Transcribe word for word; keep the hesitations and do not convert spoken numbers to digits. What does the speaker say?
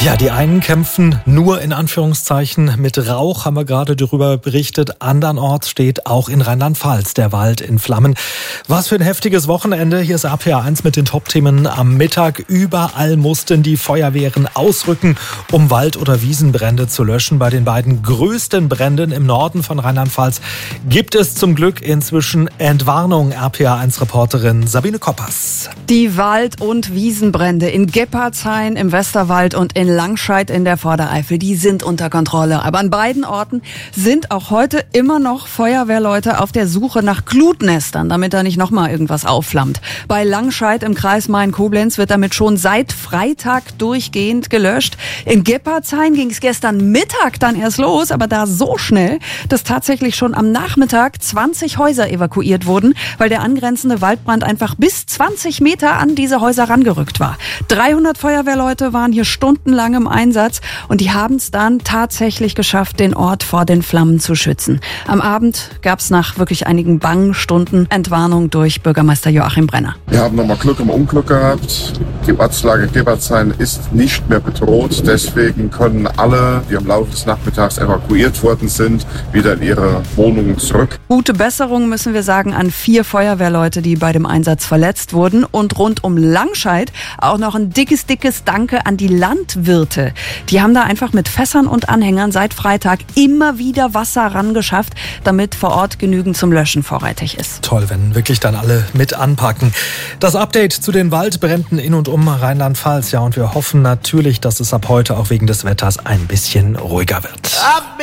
Ja, die einen kämpfen nur in Anführungszeichen mit Rauch, haben wir gerade darüber berichtet. Andernorts steht auch in Rheinland-Pfalz der Wald in Flammen. Was für ein heftiges Wochenende. Hier ist R P R eins mit den Top-Themen am Mittag. Überall mussten die Feuerwehren ausrücken, um Wald- oder Wiesenbrände zu löschen. Bei den beiden größten Bränden im Norden von Rheinland-Pfalz gibt es zum Glück inzwischen Entwarnung. R P R eins-Reporterin Sabine Koppers. Die Wald- und Wiesenbrände in Geppardshain im Westerwald und in Langscheid in der Vordereifel, die sind unter Kontrolle. Aber an beiden Orten sind auch heute immer noch Feuerwehrleute auf der Suche nach Glutnestern, damit da nicht nochmal irgendwas aufflammt. Bei Langscheid im Kreis Main-Koblenz wird damit schon seit Freitag durchgehend gelöscht. In Geppardshain ging es gestern Mittag dann erst los, aber da so schnell, dass tatsächlich schon am Nachmittag zwanzig Häuser evakuiert wurden, weil der angrenzende Waldbrand einfach bis zwanzig Meter an diese Häuser rangerückt war. dreihundert Feuerwehrleute waren hier stundenlang im Einsatz und die haben es dann tatsächlich geschafft, den Ort vor den Flammen zu schützen. Am Abend gab es nach wirklich einigen bangen Stunden Entwarnung durch Bürgermeister Joachim Brenner. Wir haben nochmal Glück im Unglück gehabt. Die Ortslage Geppardshain ist nicht mehr bedroht. Deswegen können alle, die im Laufe des Nachmittags evakuiert worden sind, wieder in ihre Wohnungen zurück. Gute Besserung müssen wir sagen an vier Feuerwehrleute, die bei dem Einsatz verletzt wurden. Und rund um Langscheid auch noch ein dickes, dickes Danke an die Landwirte. Die haben da einfach mit Fässern und Anhängern seit Freitag immer wieder Wasser rangeschafft, damit vor Ort genügend zum Löschen vorrätig ist. Toll, wenn wirklich dann alle mit anpacken. Das Update zu den Waldbränden in und um Rheinland-Pfalz. Ja, und wir hoffen natürlich, dass es ab heute auch wegen des Wetters ein bisschen ruhiger wird.